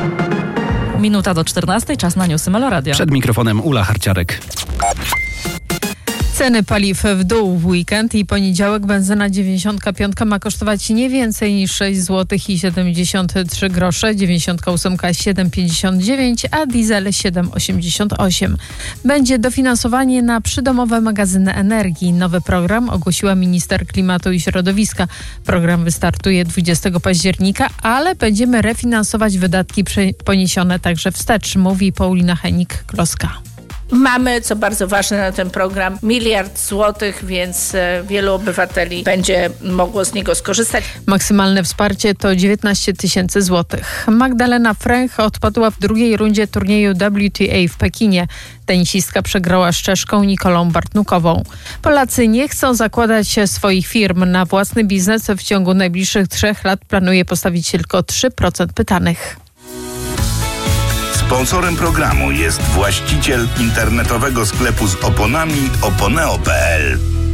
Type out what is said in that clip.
Minuta do 14, czas na newsy Meloradio. Przed mikrofonem Ula Harciarek. Ceny paliw w dół w weekend i poniedziałek. Benzyna 95 ma kosztować nie więcej niż 6 zł i 73 grosze, 98 7,59, a diesel 7,88. Będzie dofinansowanie na przydomowe magazyny energii. Nowy program ogłosiła minister klimatu i środowiska. Program wystartuje 20 października, ale będziemy refinansować wydatki poniesione także wstecz, mówi Paulina Henik-Kloska. Mamy, co bardzo ważne na ten program, 1 miliard złotych, więc wielu obywateli będzie mogło z niego skorzystać. Maksymalne wsparcie to 19 000 złotych. Magdalena Fręch odpadła w drugiej rundzie turnieju WTA w Pekinie. Tenisistka przegrała z Czeszką Nikolą Bartnukową. Polacy nie chcą zakładać swoich firm. Na własny biznes w ciągu najbliższych 3 lat planuje postawić tylko 3% pytanych. Sponsorem programu jest właściciel internetowego sklepu z oponami oponeo.pl.